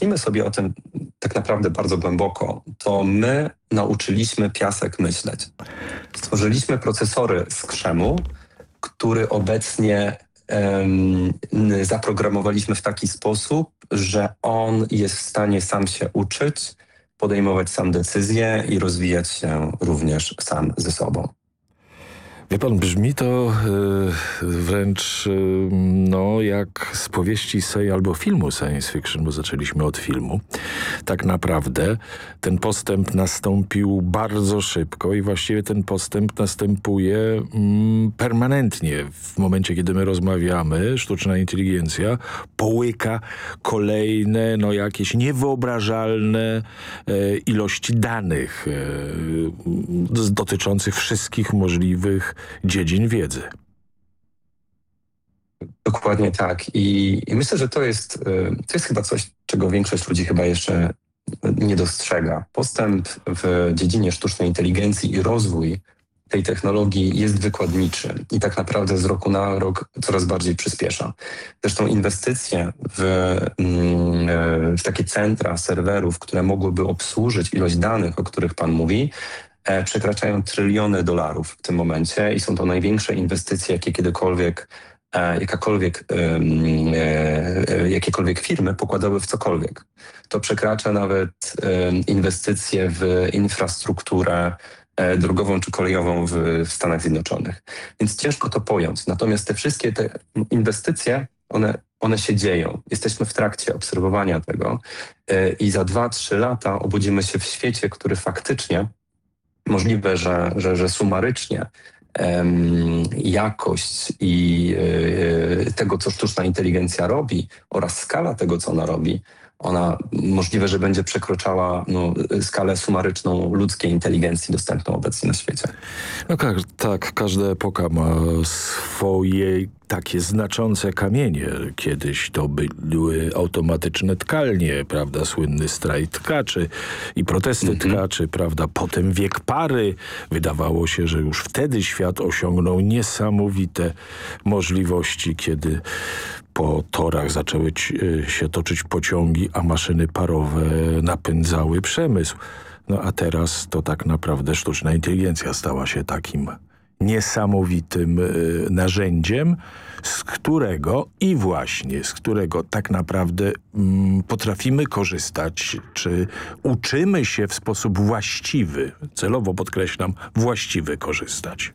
pomyślimy sobie o tym tak naprawdę bardzo głęboko, to my nauczyliśmy piasek myśleć. Stworzyliśmy procesory z krzemu, który obecnie zaprogramowaliśmy w taki sposób, że on jest w stanie sam się uczyć, podejmować sam decyzje i rozwijać się również sam ze sobą. Wie pan, brzmi to wręcz jak z powieści albo filmu science fiction, bo zaczęliśmy od filmu. Tak naprawdę ten postęp nastąpił bardzo szybko i właściwie ten postęp następuje permanentnie. W momencie, kiedy my rozmawiamy, sztuczna inteligencja połyka kolejne, jakieś niewyobrażalne ilości danych dotyczących wszystkich możliwych dziedzin wiedzy. Dokładnie tak. I myślę, że to jest chyba coś, czego większość ludzi chyba jeszcze nie dostrzega. Postęp w dziedzinie sztucznej inteligencji i rozwój tej technologii jest wykładniczy i tak naprawdę z roku na rok coraz bardziej przyspiesza. Zresztą inwestycje w takie centra serwerów, które mogłyby obsłużyć ilość danych, o których pan mówi, przekraczają tryliony dolarów w tym momencie i są to największe inwestycje, jakie jakiekolwiek firmy pokładały w cokolwiek. To przekracza nawet inwestycje w infrastrukturę drogową czy kolejową w Stanach Zjednoczonych. Więc ciężko to pojąć. Natomiast te wszystkie te inwestycje, one się dzieją. Jesteśmy w trakcie obserwowania tego i za 2-3 lata obudzimy się w świecie, który faktycznie możliwe, że sumarycznie jakość i tego, co sztuczna inteligencja robi oraz skala tego, co ona robi, ona możliwe, że będzie przekroczała skalę sumaryczną ludzkiej inteligencji dostępną obecnie na świecie. Tak, każda epoka ma swoje takie znaczące kamienie. Kiedyś to były automatyczne tkalnie, prawda, słynny strajk tkaczy i protesty tkaczy, prawda, potem wiek pary. Wydawało się, że już wtedy świat osiągnął niesamowite możliwości, kiedy po torach zaczęły się toczyć pociągi, a maszyny parowe napędzały przemysł. A teraz to tak naprawdę sztuczna inteligencja stała się takim niesamowitym narzędziem, z którego tak naprawdę potrafimy korzystać, czy uczymy się w sposób właściwy, celowo podkreślam, właściwy korzystać.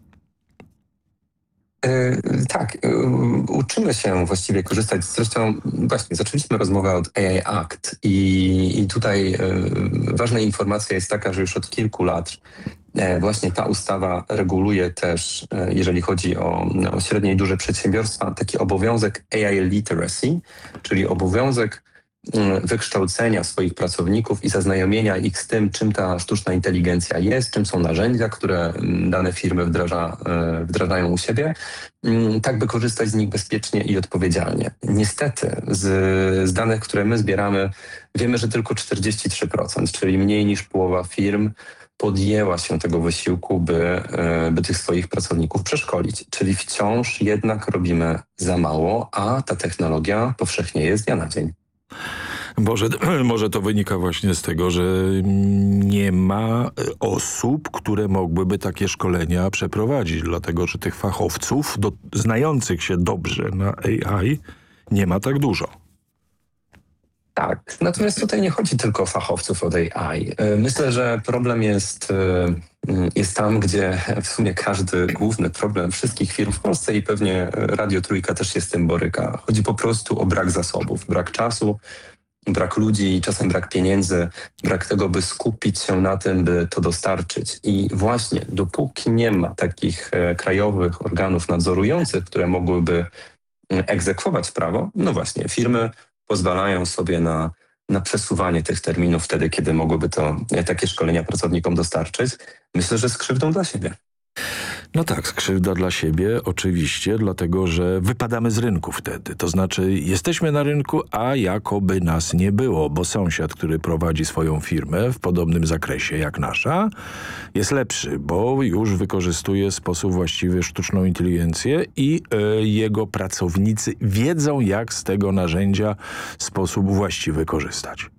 Tak, uczymy się właściwie korzystać. Zresztą właśnie zaczęliśmy rozmowę od AI Act i tutaj ważna informacja jest taka, że już od kilku lat właśnie ta ustawa reguluje też, jeżeli chodzi o średnie i duże przedsiębiorstwa, taki obowiązek AI literacy, czyli obowiązek wykształcenia swoich pracowników i zaznajomienia ich z tym, czym ta sztuczna inteligencja jest, czym są narzędzia, które dane firmy wdrażają u siebie, tak by korzystać z nich bezpiecznie i odpowiedzialnie. Niestety z danych, które my zbieramy, wiemy, że tylko 43%, czyli mniej niż połowa firm podjęła się tego wysiłku, by tych swoich pracowników przeszkolić. Czyli wciąż jednak robimy za mało, a ta technologia powszechnie jest z dnia na dzień. Może to wynika właśnie z tego, że nie ma osób, które mogłyby takie szkolenia przeprowadzić, dlatego że tych fachowców znających się dobrze na AI nie ma tak dużo. Tak, natomiast tutaj nie chodzi tylko o fachowców od AI. Myślę, że problem jest tam, gdzie w sumie każdy główny problem wszystkich firm w Polsce i pewnie Radio Trójka też się z tym boryka. Chodzi po prostu o brak zasobów, brak czasu, brak ludzi, czasem brak pieniędzy, brak tego, by skupić się na tym, by to dostarczyć. I właśnie dopóki nie ma takich krajowych organów nadzorujących, które mogłyby egzekwować prawo, właśnie firmy pozwalają sobie na przesuwanie tych terminów wtedy, kiedy mogłyby takie szkolenia pracownikom dostarczyć. Myślę, że z krzywdą dla siebie. Skrzywda dla siebie oczywiście, dlatego że wypadamy z rynku wtedy. To znaczy jesteśmy na rynku, a jakoby nas nie było, bo sąsiad, który prowadzi swoją firmę w podobnym zakresie jak nasza, jest lepszy, bo już wykorzystuje w sposób właściwy sztuczną inteligencję i jego pracownicy wiedzą, jak z tego narzędzia w sposób właściwy korzystać.